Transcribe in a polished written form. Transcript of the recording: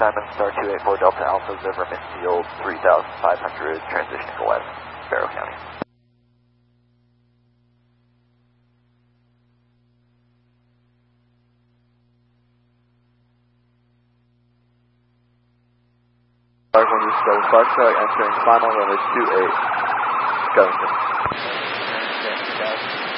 Diamond Star 284 Delta Alpha, Zimmerman Field 3500, transitioning west, Barrow County. Flight 127 Foxtrot entering final runway 28, Skellington.